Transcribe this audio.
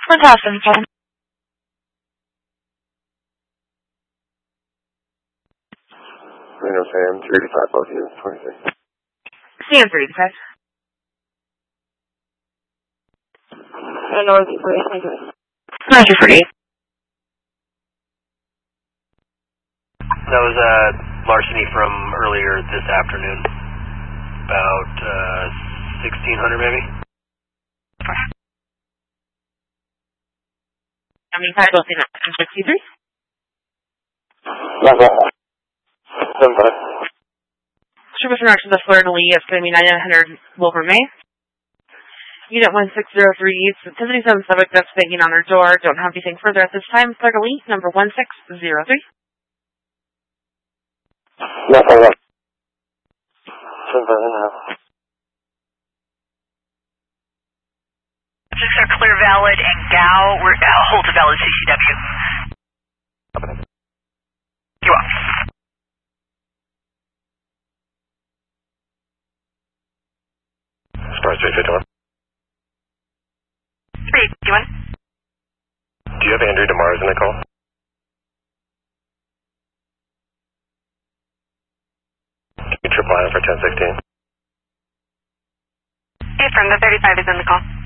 1000, phone. Reno Sam, 385, both units, 26. Sam 385. North 48. Roger, 48. That was larceny from earlier this afternoon. About 1600 maybe. How many times both in 63? Service interaction to Fleur and Lee, it's going to be 9900 Wilbur May. Unit 1603, 1037 subject that's banging on their door. Don't have anything further at this time. Fleur to Lee, number 1603. No, hold on. Six are clear valid and Gao, we're hold to valid CCW. You're welcome. Stars 351. 351. Do you have Andrew DeMars in the call? Triple I for 1016. Hey, from the 35 is in the call.